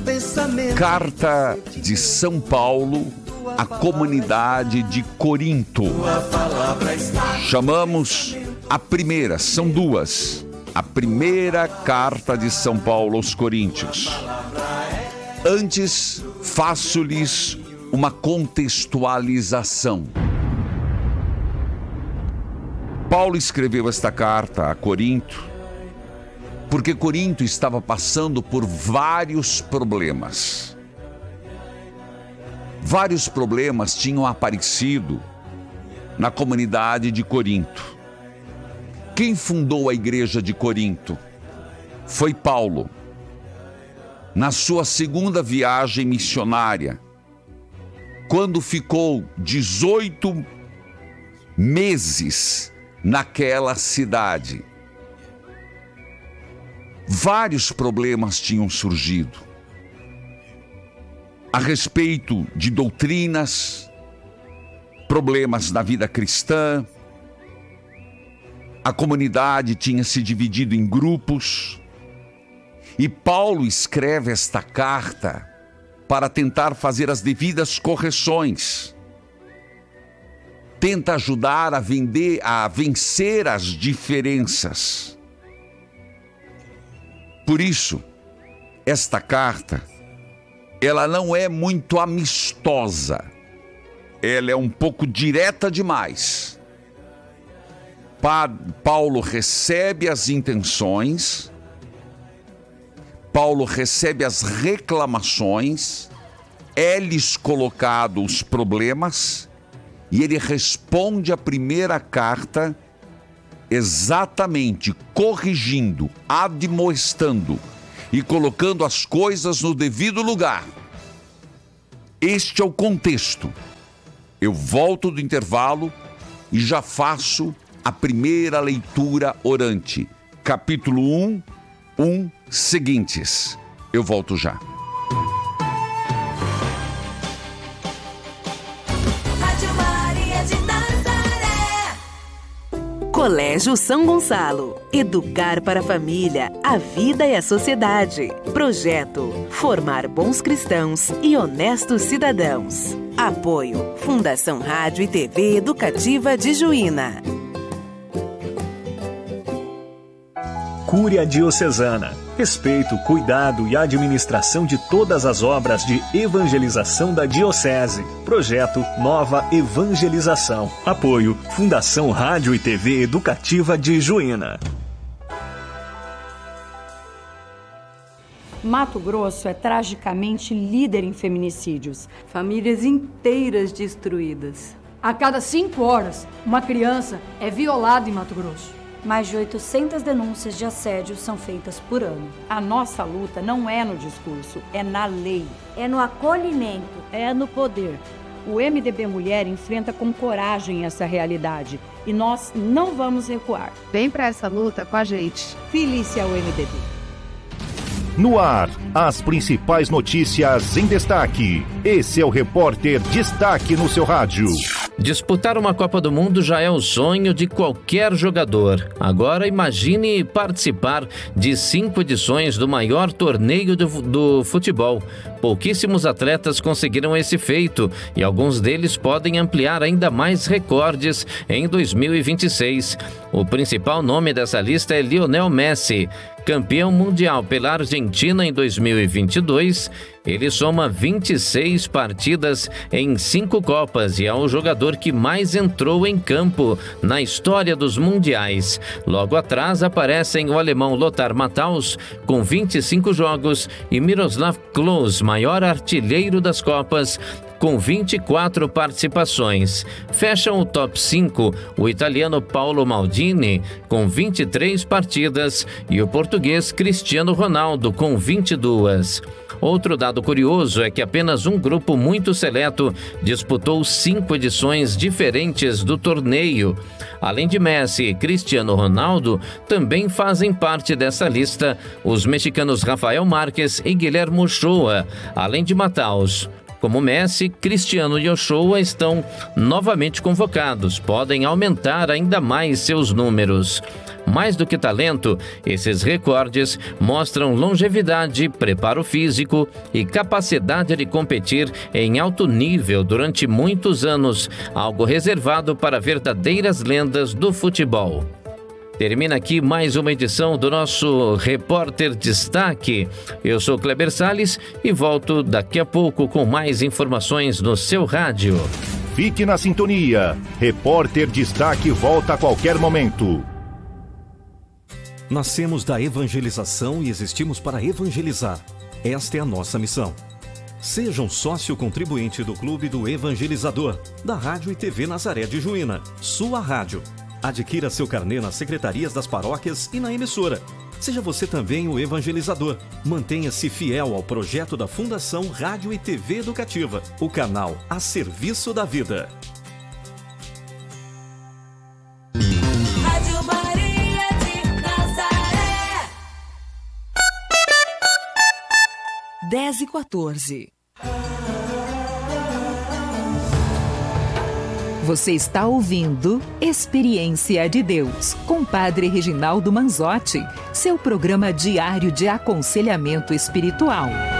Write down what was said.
Carta de São Paulo à comunidade de Corinto. Chamamos a primeira, são duas. A primeira carta de São Paulo aos Coríntios. Antes, faço-lhes uma contextualização. Paulo escreveu esta carta a Corinto porque Corinto estava passando por vários problemas. Vários problemas tinham aparecido na comunidade de Corinto. Quem fundou a igreja de Corinto? Foi Paulo. Na sua segunda viagem missionária, quando ficou 18 meses naquela cidade, vários problemas tinham surgido a respeito de doutrinas, problemas na vida cristã. A comunidade tinha se dividido em grupos e Paulo escreve esta carta para tentar fazer as devidas correções. Tenta ajudar a vencer as diferenças. Por isso, esta carta, ela não é muito amistosa. Ela é um pouco direta demais. Paulo recebe as intenções, Paulo recebe as reclamações, é-lhes colocado os problemas e ele responde a primeira carta exatamente corrigindo, admoestando e colocando as coisas no devido lugar. Este é o contexto. Eu volto do intervalo e já faço a primeira leitura orante. Capítulo 1 seguintes. Eu volto já. Colégio São Gonçalo. Educar para a família, a vida e a sociedade. Projeto: formar bons cristãos e honestos cidadãos. Apoio: Fundação Rádio e TV Educativa de Juína. Cúria Diocesana. Respeito, cuidado e administração de todas as obras de evangelização da Diocese. Projeto Nova Evangelização. Apoio: Fundação Rádio e TV Educativa de Juína. Mato Grosso é tragicamente líder em feminicídios. Famílias inteiras destruídas. A cada 5 horas, uma criança é violada em Mato Grosso. Mais de 800 denúncias de assédio são feitas por ano. A nossa luta não é no discurso, é na lei. É no acolhimento. É no poder. O MDB Mulher enfrenta com coragem essa realidade e nós não vamos recuar. Vem pra essa luta com a gente. Felice ao MDB. No ar, as principais notícias em destaque. Esse é o Repórter Destaque no seu rádio. Disputar uma Copa do Mundo já é o sonho de qualquer jogador. Agora imagine participar de 5 edições do maior torneio do futebol. Pouquíssimos atletas conseguiram esse feito e alguns deles podem ampliar ainda mais recordes em 2026. O principal nome dessa lista é Lionel Messi. Campeão mundial pela Argentina em 2022, ele soma 26 partidas em 5 Copas e é o jogador que mais entrou em campo na história dos mundiais. Logo atrás aparecem o alemão Lothar Matthaus com 25 jogos e Miroslav Klose, maior artilheiro das Copas, com 24 participações. Fecham o top 5 o italiano Paolo Maldini, com 23 partidas, e o português Cristiano Ronaldo, com 22. Outro dado curioso é que apenas um grupo muito seleto disputou 5 edições diferentes do torneio. Além de Messi e Cristiano Ronaldo, também fazem parte dessa lista os mexicanos Rafael Márquez e Guillermo Ochoa, além de Matthaus. como Messi, Cristiano e Ochoa estão novamente convocados. Podem aumentar ainda mais seus números. Mais do que talento, esses recordes mostram longevidade, preparo físico e capacidade de competir em alto nível durante muitos anos, algo reservado para verdadeiras lendas do futebol. Termina aqui mais uma edição do nosso Repórter Destaque. Eu sou Kleber Salles e volto daqui a pouco com mais informações no seu rádio. Fique na sintonia. Repórter Destaque volta a qualquer momento. Nascemos da evangelização e existimos para evangelizar. Esta é a nossa missão. Seja um sócio contribuinte do Clube do Evangelizador, da Rádio e TV Nazaré de Juína, sua rádio. Adquira seu carnê nas secretarias das paróquias e na emissora. Seja você também o evangelizador. Mantenha-se fiel ao projeto da Fundação Rádio e TV Educativa, o canal a serviço da vida. Rádio Maria de Nazaré. 10h14. Você está ouvindo Experiência de Deus, com Padre Reginaldo Manzotti, seu programa diário de aconselhamento espiritual.